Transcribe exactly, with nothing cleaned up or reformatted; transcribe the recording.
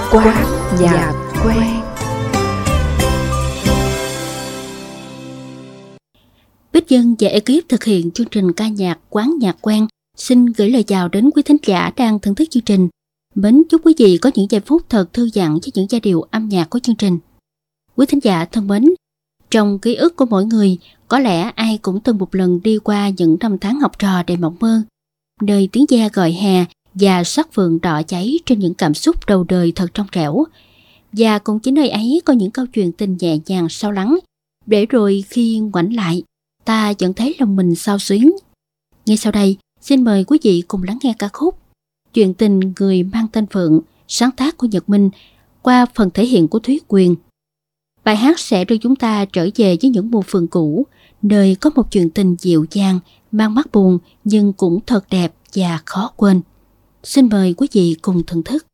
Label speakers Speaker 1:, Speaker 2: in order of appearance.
Speaker 1: Quán nhạc quen.
Speaker 2: Bích Dân và ekip thực hiện chương trình ca nhạc Quán nhạc quen xin gửi lời chào đến quý thính giả đang thưởng thức chương trình. Mến chúc quý vị có những giây phút thật thư giãn với những giai điệu âm nhạc của chương trình. Quý thính giả thân mến, trong ký ức của mỗi người, có lẽ ai cũng từng một lần đi qua những năm tháng học trò đầy mộng mơ, nơi tiếng ve gọi hè và sắc phượng đỏ cháy trên những cảm xúc đầu đời thật trong trẻo. Và cũng chính nơi ấy có những câu chuyện tình nhẹ nhàng sâu lắng, để rồi khi ngoảnh lại, ta vẫn thấy lòng mình xao xuyến. Ngay sau đây, xin mời quý vị cùng lắng nghe ca khúc Chuyện tình người mang tên Phượng, sáng tác của Nhật Minh, qua phần thể hiện của Thúy Quyền. Bài hát sẽ đưa chúng ta trở về với những mùa phường cũ, nơi có một chuyện tình dịu dàng, mang mắt buồn nhưng cũng thật đẹp và khó quên. Xin mời quý vị cùng thưởng thức.